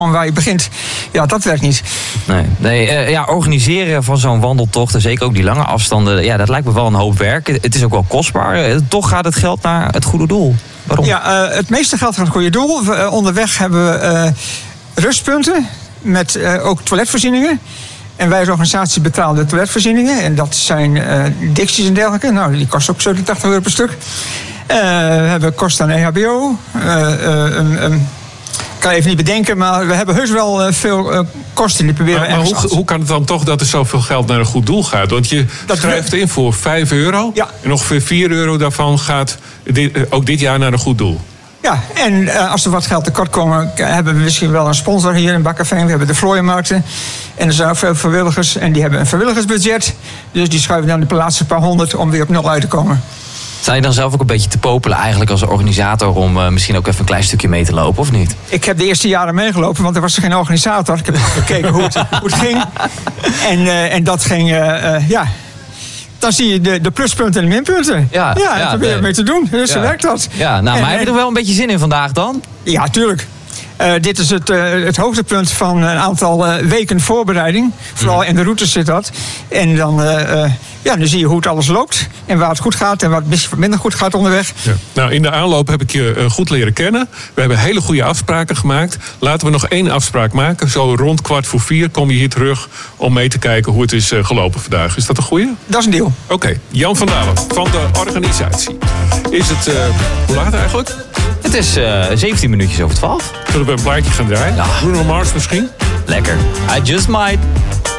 waar je begint, ja, dat werkt niet. Nee, organiseren van zo'n wandeltocht, en zeker ook die lange afstanden, ja, dat lijkt me wel een hoop werk. Het is ook wel kostbaar. Toch gaat het geld naar het goede doel. Waarom? Ja, het meeste geld gaat naar het goede doel. Onderweg hebben we rustpunten met ook toiletvoorzieningen. En wij als organisatie betalen de toiletvoorzieningen. En dat zijn dicties en dergelijke. Nou, die kosten ook €87 per stuk. We hebben kosten aan EHBO. Ik kan even niet bedenken, maar we hebben heus wel veel kosten. Die proberen maar hoe kan het dan toch dat er zoveel geld naar een goed doel gaat? Want je schrijft in voor €5. Ja. En ongeveer €4 daarvan gaat ook dit jaar naar een goed doel. Ja, en als er wat geld tekort komen, hebben we misschien wel een sponsor hier in Bakkeveen. We hebben de vlooienmarkten. En er zijn ook veel vrijwilligers. En die hebben een vrijwilligersbudget. Dus die schuiven dan de laatste paar honderd om weer op nul uit te komen. Zijn je dan zelf ook een beetje te popelen eigenlijk als organisator om misschien ook even een klein stukje mee te lopen, of niet? Ik heb de eerste jaren meegelopen, want er was er geen organisator. Ik heb gekeken hoe het ging. En dat ging, dan zie je de pluspunten en de minpunten. Ja, en probeer je mee te doen. Dus zo werkt dat. Ja, nou, maar heb je er wel een beetje zin in vandaag dan? Ja, tuurlijk. Dit is het hoogtepunt van een aantal weken voorbereiding. Vooral in de routes zit dat. En dan zie je hoe het alles loopt. En waar het goed gaat en waar het minder goed gaat onderweg. Ja. Nou, in de aanloop heb ik je goed leren kennen. We hebben hele goede afspraken gemaakt. Laten we nog 1 afspraak maken. Zo rond 3:15 kom je hier terug om mee te kijken hoe het is gelopen vandaag. Is dat een goeie? Dat is een deal. Oké. Jan van Dalen van de organisatie. Is het, hoe laat eigenlijk? Het is 17 minuutjes over 12. Zullen we een plaatje gaan draaien? Ja. Bruno Mars misschien? Lekker. I just might.